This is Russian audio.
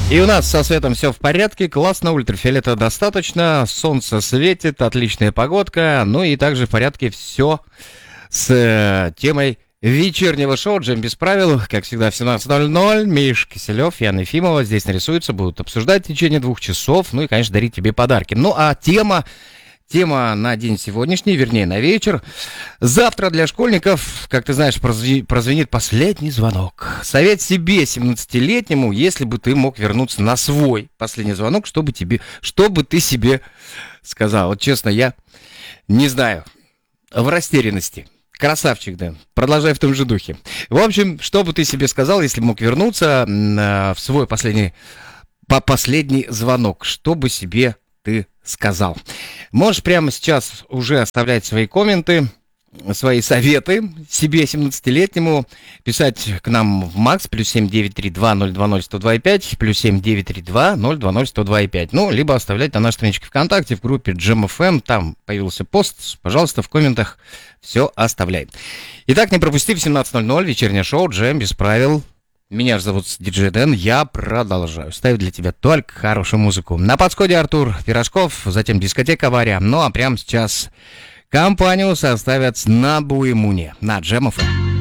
И у нас со светом все в порядке, классно, ультрафиолета достаточно, солнце светит, отличная погодка, ну и также в порядке все с темой вечернего шоу «Джем без правил». Как всегда в 17:00 Миш Киселев, Яна Ефимова здесь нарисуются, будут обсуждать в течение 2 часов, ну и, конечно, дарить тебе подарки. Ну а тема на день сегодняшний, вернее, на вечер. Завтра для школьников, как ты знаешь, прозвенит последний звонок. Совет себе, 17-летнему, если бы ты мог вернуться на свой последний звонок, что бы ты себе сказал? Вот честно, я не знаю. В растерянности. Красавчик, да. Продолжай в том же духе. В общем, что бы ты себе сказал, если бы мог вернуться в свой последний звонок? Что бы себе ты сказал? Можешь прямо сейчас уже оставлять свои комменты, свои советы себе, 17-летнему, писать к нам в МАКС, +7 932 020 102,5, +7 932 020 102,5, ну, либо оставлять на нашей страничке ВКонтакте, в группе Джем FM, там появился пост, пожалуйста, в комментах все оставляй. Итак, не пропусти, в 17:00 вечернее шоу «Джем без правил». Меня же зовут Диджей Дэн, я продолжаю ставить для тебя только хорошую музыку. На подходе Артур Пирожков, затем дискотека «Авария». Ну а прямо сейчас компанию составят на Буэмуне, на Джем FM.